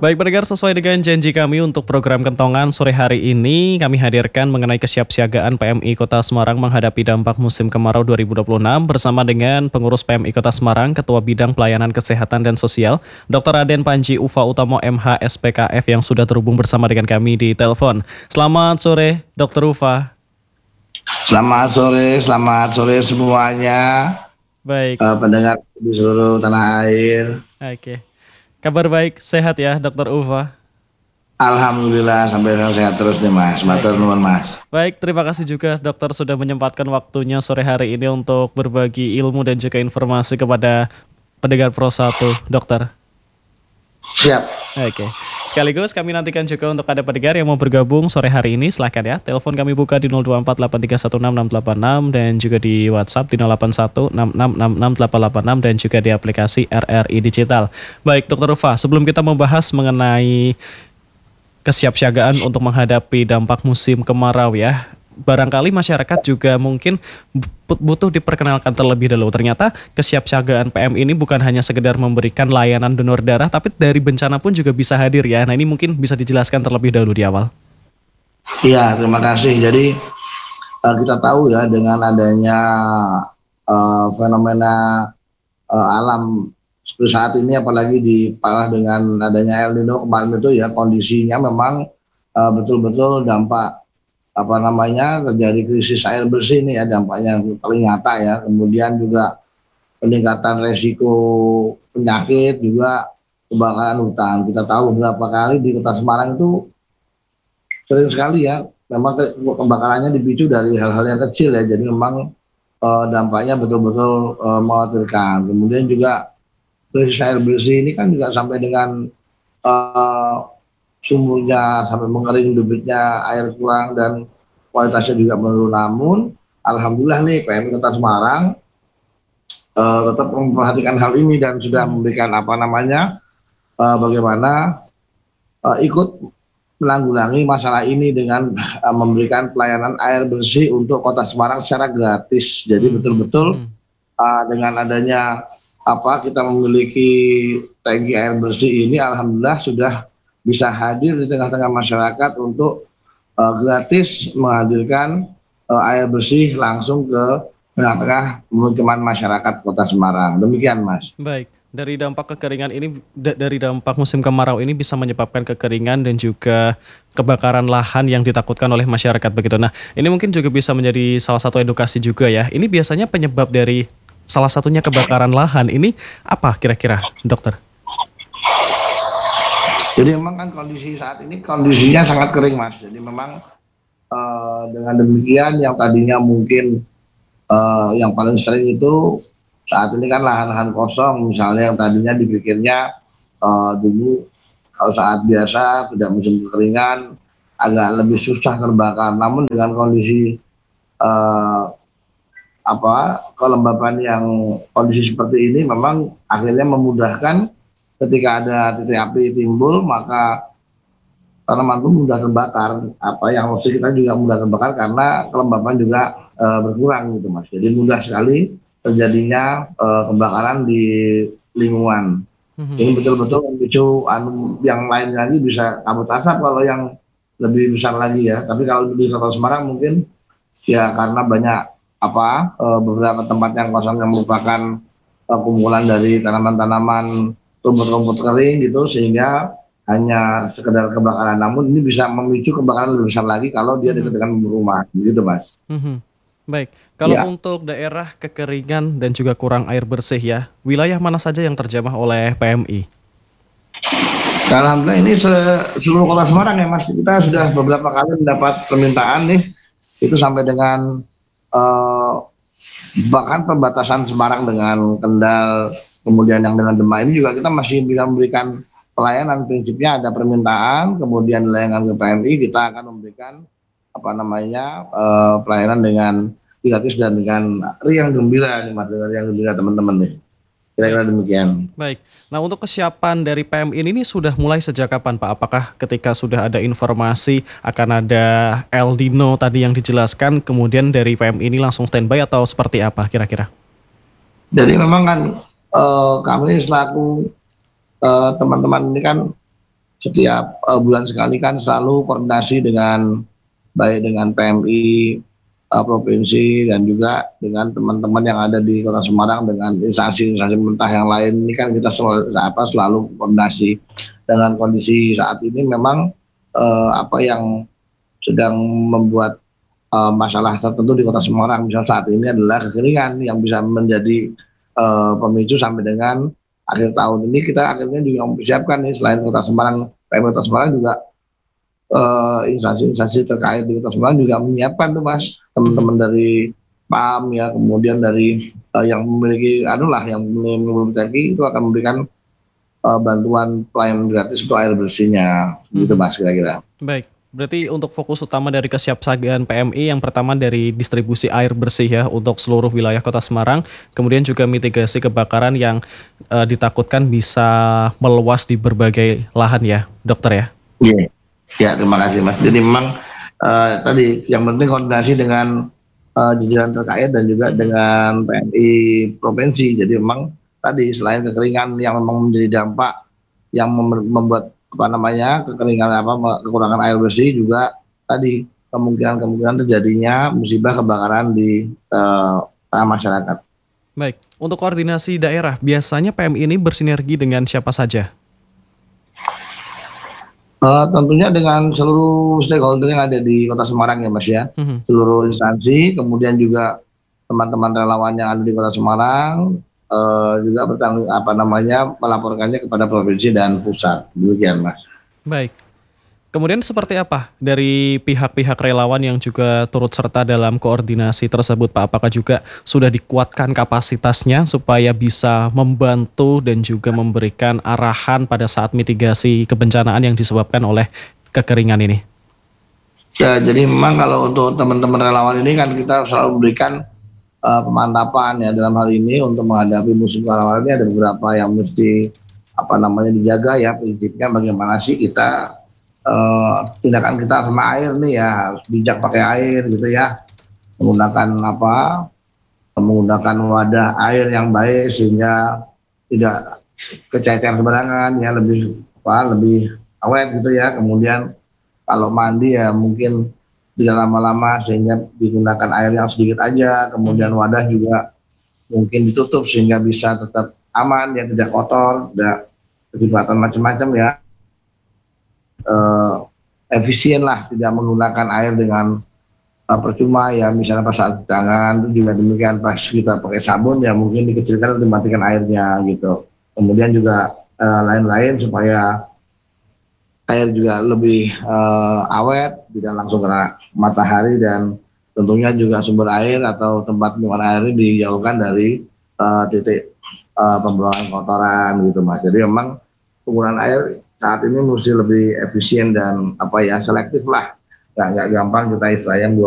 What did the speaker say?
Baik pendengar, sesuai dengan janji kami untuk program Kentongan sore hari ini, kami hadirkan mengenai kesiapsiagaan PMI Kota Semarang menghadapi dampak musim kemarau 2026 bersama dengan pengurus PMI Kota Semarang, Ketua Bidang Pelayanan Kesehatan dan Sosial, Dr. Raden Panji Ufa Utomo MH SPKF yang sudah terhubung bersama dengan kami di telepon. Selamat sore, Dr. Ufa. Selamat sore semuanya. Baik. Pendengar di seluruh tanah air. Oke. Kabar baik, sehat ya, Dr. Ufa? Alhamdulillah sampai sehat terus nih Mas. Matur nuwun Mas. Baik, terima kasih juga dokter sudah menyempatkan waktunya sore hari ini untuk berbagi ilmu dan juga informasi kepada pendengar Pro 1, dokter. Siap. Oke. Sekaligus kami nantikan juga untuk ada pendengar yang mau bergabung sore hari ini, silakan ya. Telepon kami buka di 0248316686 dan juga di WhatsApp di 0816666886 dan juga di aplikasi RRI Digital. Baik, Dokter Ufa, sebelum kita membahas mengenai kesiapsiagaan untuk menghadapi dampak musim kemarau ya, barangkali masyarakat juga mungkin butuh diperkenalkan terlebih dahulu. Ternyata kesiapsiagaan PM ini bukan hanya sekedar memberikan layanan donor darah, tapi dari bencana pun juga bisa hadir ya. Nah ini mungkin bisa dijelaskan terlebih dahulu di awal. Iya, terima kasih. Jadi kita tahu ya dengan adanya fenomena alam seperti saat ini, apalagi diparah dengan adanya El Nino kemarin itu ya, kondisinya memang betul-betul dampak terjadi krisis air bersih ini ya, dampaknya yang paling nyata ya. Kemudian juga peningkatan resiko penyakit, juga kebakaran hutan. Kita tahu beberapa kali di Kota Semarang itu sering sekali ya, memang kebakarannya dipicu dari hal-hal yang kecil ya, jadi memang dampaknya betul-betul mengkhawatirkan. Kemudian juga krisis air bersih ini kan juga sampai dengan sumurnya sampai mengering, debitnya air kurang dan kualitasnya juga menurun. Namun alhamdulillah nih PMI Kota Semarang tetap memperhatikan hal ini dan sudah memberikan bagaimana ikut menanggulangi masalah ini dengan memberikan pelayanan air bersih untuk Kota Semarang secara gratis. Jadi betul-betul dengan adanya kita memiliki tangki air bersih ini, alhamdulillah sudah bisa hadir di tengah-tengah masyarakat untuk gratis menghadirkan air bersih langsung ke tengah-tengah pemukiman masyarakat Kota Semarang. Demikian Mas. Baik, dari dampak kekeringan ini, dari dampak musim kemarau ini bisa menyebabkan kekeringan dan juga kebakaran lahan yang ditakutkan oleh masyarakat begitu. Nah, ini mungkin juga bisa menjadi salah satu edukasi juga ya. Ini biasanya penyebab dari salah satunya kebakaran lahan ini apa kira-kira, dokter? Jadi memang kan kondisi saat ini kondisinya sangat kering Mas. Jadi memang dengan demikian yang tadinya mungkin yang paling sering itu saat ini kan lahan-lahan kosong, misalnya yang tadinya dipikirnya dulu kalau saat biasa tidak musim kekeringan agak lebih susah terbakar. Namun dengan kondisi kelembapan yang kondisi seperti ini memang akhirnya memudahkan. Ketika ada titik api timbul, maka tanaman pun mudah terbakar. Yang maksud kita juga mudah terbakar karena kelembapan juga berkurang gitu Mas. Jadi mudah sekali terjadinya kebakaran di lingkungan. Ini betul-betul memicu yang lain lagi bisa kabut asap kalau yang lebih besar lagi ya. Tapi kalau di Kota Semarang mungkin ya karena banyak beberapa tempat yang kosong yang merupakan kumpulan dari tanaman-tanaman rumput-rumput kering gitu, sehingga hanya sekedar kebakaran. Namun ini bisa memicu kebakaran lebih besar lagi kalau dia dekat dengan rumah, begitu Mas. Baik, kalau untuk daerah kekeringan dan juga kurang air bersih ya, wilayah mana saja yang terjamah oleh PMI? Alhamdulillah ini seluruh Kota Semarang ya Mas. Kita sudah beberapa kali mendapat permintaan nih, itu sampai dengan bahkan perbatasan Semarang dengan Kendal, kemudian yang dengan Demak ini juga kita masih bisa memberikan pelayanan. Prinsipnya ada permintaan, kemudian layanan ke PMI, kita akan memberikan pelayanan dengan gratis dan dengan riang gembira nih Mas, dengan riang gembira teman-teman nih. Kira-kira demikian. Baik, nah untuk kesiapan dari PMI ini sudah mulai sejak kapan Pak? Apakah ketika sudah ada informasi akan ada El Nino tadi yang dijelaskan, kemudian dari PMI ini langsung standby atau seperti apa kira-kira? Jadi memang kan kami selaku teman-teman ini kan setiap bulan sekali kan selalu koordinasi dengan baik dengan PMI provinsi dan juga dengan teman-teman yang ada di Kota Semarang dengan instansi-instansi pemerintah yang lain. Ini kan kita selalu koordinasi. Dengan kondisi saat ini memang apa yang sedang membuat masalah tertentu di Kota Semarang misalnya saat ini adalah kekeringan yang bisa menjadi pemicu sampai dengan akhir tahun ini. Kita akhirnya juga mempersiapkan nih, selain Kota Semarang, PMI Kota Semarang juga instansi-instansi terkait di Kota Semarang juga menyiapkan tuh Mas, teman-teman dari PAM ya, kemudian dari yang memiliki yang memiliki itu akan memberikan bantuan pelayanan gratis untuk air bersihnya, gitu Mas kira-kira. Baik, berarti untuk fokus utama dari kesiapsiagaan PMI yang pertama dari distribusi air bersih ya untuk seluruh wilayah Kota Semarang, kemudian juga mitigasi kebakaran yang ditakutkan bisa meluas di berbagai lahan ya, dokter ya. Iya. Ya, terima kasih Mas. Jadi memang tadi yang penting koordinasi dengan jajaran terkait dan juga dengan PMI provinsi. Jadi memang tadi selain kekeringan yang memang menjadi dampak yang membuat kekurangan air bersih, juga tadi kemungkinan terjadinya musibah kebakaran di tengah masyarakat. Baik, untuk koordinasi daerah, biasanya PMI ini bersinergi dengan siapa saja? Tentunya dengan seluruh stakeholder yang ada di Kota Semarang ya Mas ya, seluruh instansi, kemudian juga teman-teman relawan yang ada di Kota Semarang juga melaporkannya kepada provinsi dan pusat, demikian Mas. Baik. Kemudian seperti apa dari pihak-pihak relawan yang juga turut serta dalam koordinasi tersebut Pak? Apakah juga sudah dikuatkan kapasitasnya supaya bisa membantu dan juga memberikan arahan pada saat mitigasi kebencanaan yang disebabkan oleh kekeringan ini? Ya, jadi memang kalau untuk teman-teman relawan ini kan kita selalu memberikan pemantapan ya dalam hal ini untuk menghadapi musim kemarau ini ada beberapa yang mesti dijaga ya, prinsipnya bagaimana sih kita tindakan kita sama air nih ya, harus bijak pakai air gitu ya, menggunakan wadah air yang baik sehingga tidak kececer sembarangan ya, lebih awet gitu ya. Kemudian kalau mandi ya mungkin tidak lama-lama sehingga digunakan air yang sedikit aja, kemudian wadah juga mungkin ditutup sehingga bisa tetap aman ya, tidak kotor, tidak kelibatan macam-macam ya. Efisien lah, tidak menggunakan air dengan percuma ya, misalnya pas saat tangan itu juga demikian, pas kita pakai sabun ya mungkin dikecilkan atau dimatikan airnya gitu. Kemudian juga lain-lain supaya air juga lebih awet, tidak langsung kena matahari, dan tentunya juga sumber air atau tempat penyimpanan air ini dijauhkan dari titik pembuangan kotoran gitu Mas. Jadi memang penggunaan air saat ini mesti lebih efisien dan selektif lah, nggak gampang kita istilahnya